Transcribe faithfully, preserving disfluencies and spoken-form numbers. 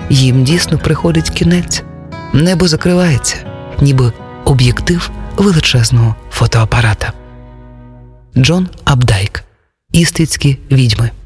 їм дійсно приходить кінець. Небо закривається, ніби об'єктив величезного фотоапарата. Джон Апдайк. Істрицькі відьми.